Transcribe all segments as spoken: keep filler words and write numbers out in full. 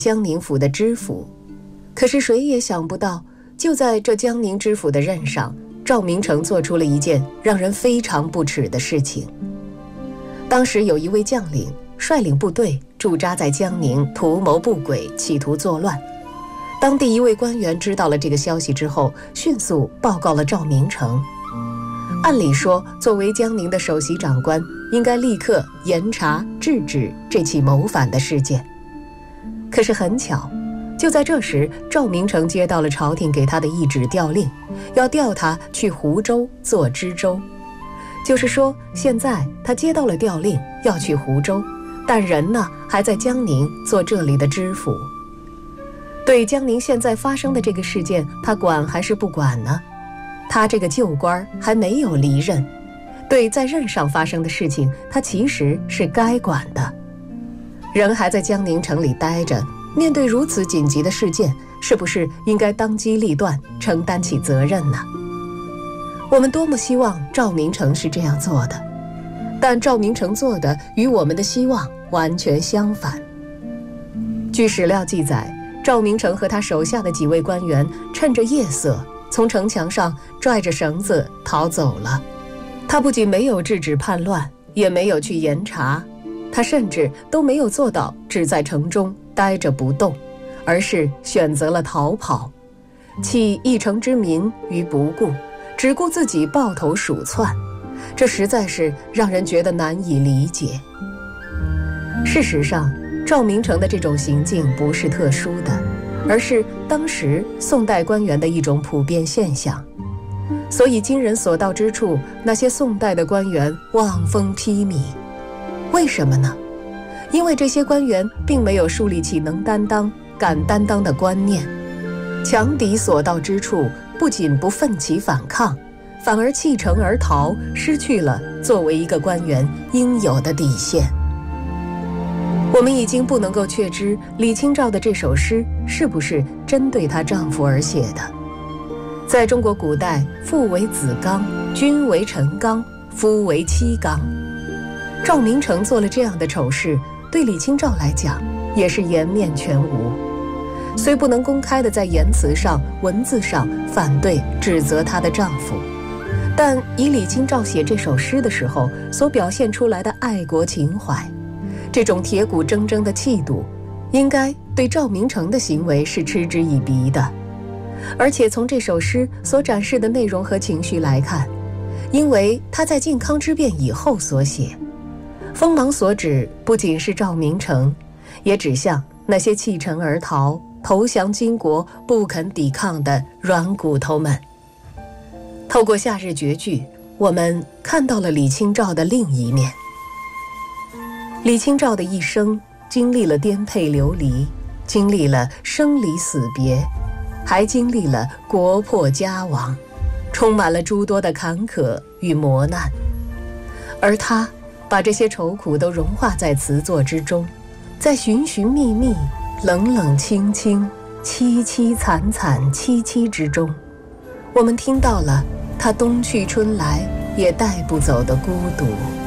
江宁府的知府。可是谁也想不到，就在这江宁知府的任上，赵明诚做出了一件让人非常不耻的事情。当时有一位将领率领部队驻扎在江宁，图谋不轨，企图作乱。当地一位官员知道了这个消息之后，迅速报告了赵明诚。按理说，作为江宁的首席长官，应该立刻严查制止这起谋反的事件。可是很巧，就在这时，赵明诚接到了朝廷给他的一纸调令，要调他去湖州做知州。就是说，现在他接到了调令，要去湖州，但人呢还在江宁做这里的知府。对江宁现在发生的这个事件，他管还是不管呢？他这个旧官还没有离任，对在任上发生的事情，他其实是该管的。人还在江宁城里待着，面对如此紧急的事件，是不是应该当机立断，承担起责任呢？我们多么希望赵明诚是这样做的，但赵明诚做的与我们的希望完全相反。据史料记载，赵明诚和他手下的几位官员趁着夜色，从城墙上拽着绳子逃走了。他不仅没有制止叛乱，也没有去严查，他甚至都没有做到只在城中待着不动，而是选择了逃跑，弃一城之民于不顾，只顾自己抱头鼠窜，这实在是让人觉得难以理解。事实上，赵明诚的这种行径不是特殊的，而是当时宋代官员的一种普遍现象。所以今人所到之处，那些宋代的官员望风披靡。为什么呢？因为这些官员并没有树立起能担当、敢担当的观念。强敌所到之处，不仅不奋起反抗，反而弃城而逃，失去了作为一个官员应有的底线。我们已经不能够确知李清照的这首诗是不是针对她丈夫而写的。在中国古代，父为子纲，君为臣纲，夫为妻纲。赵明诚做了这样的丑事，对李清照来讲也是颜面全无。虽不能公开的在言辞上、文字上反对指责她的丈夫，但以李清照写这首诗的时候所表现出来的爱国情怀，这种铁骨铮铮的气度，应该对赵明诚的行为是嗤之以鼻的。而且从这首诗所展示的内容和情绪来看，因为他在靖康之变以后所写，锋芒所指不仅是赵明诚，也指向那些弃城而逃、投降金国、不肯抵抗的软骨头们。透过夏日绝句，我们看到了李清照的另一面。李清照的一生经历了颠沛流离，经历了生离死别，还经历了国破家亡，充满了诸多的坎坷与磨难。而他把这些愁苦都融化在词作之中，在寻寻觅觅、冷冷清清、凄凄惨惨戚戚之中，我们听到了他冬去春来也带不走的孤独。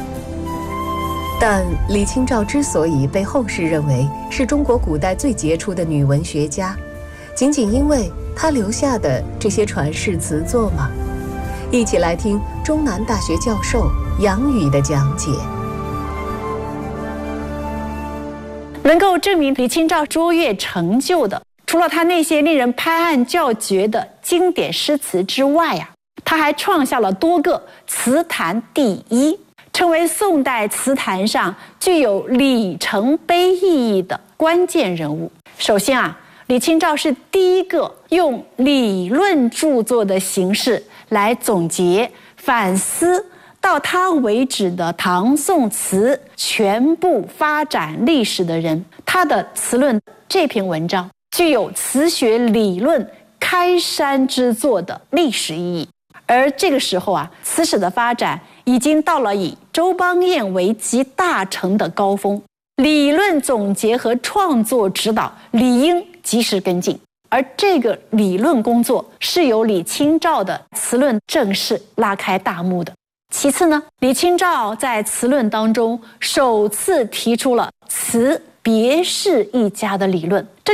但李清照之所以被后世认为是中国古代最杰出的女文学家，仅仅因为她留下的这些传世词作吗？一起来听中南大学教授杨宇的讲解。 能够证明李清照卓越成就的，除了她那些令人拍案叫绝的经典诗词之外啊，她还创下了多个词坛第一，成为宋代词坛上具有里程碑意义的关键人物。首先啊，李清照是第一个用理论著作的形式来总结反思到他为止的唐宋词全部发展历史的人。他的词论这篇文章具有词学理论开山之作的历史意义。而这个时候啊，词史的发展已经到了以周邦彦为集大成的高峰，理论总结和创作指导理应及时跟进。而这个理论工作是由李清照的词论正式拉开大幕的。其次呢，李清照在词论当中首次提出了词别氏一家的理论。这